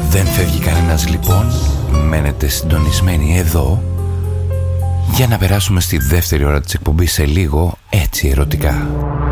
Δεν φεύγει κανένας λοιπόν, μένετε συντονισμένοι εδώ για να περάσουμε στη δεύτερη ώρα της εκπομπής σε λίγο έτσι ερωτικά.